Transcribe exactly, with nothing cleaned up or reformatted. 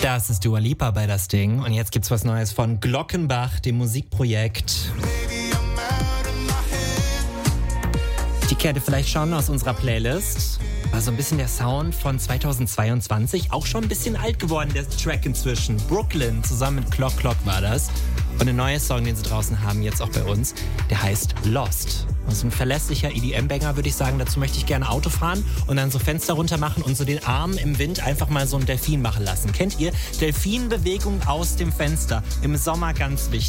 Das ist Dua Lipa bei Das Ding. Und jetzt gibt's was Neues von Glockenbach, dem Musikprojekt. Die kennt ihr vielleicht schon aus unserer Playlist. War so ein bisschen der Sound von zweitausendzweiundzwanzig. Auch schon ein bisschen alt geworden, der Track inzwischen. Brooklyn zusammen mit Clock Clock war das. Und der neue Song, den sie draußen haben, jetzt auch bei uns, der heißt Lost. Das ist ein verlässlicher E D M-Banger, würde ich sagen. Dazu möchte ich gerne Auto fahren und dann so Fenster runter machen und so den Arm im Wind einfach mal so einen Delfin machen lassen. Kennt ihr? Delfinbewegung aus dem Fenster. Im Sommer ganz wichtig.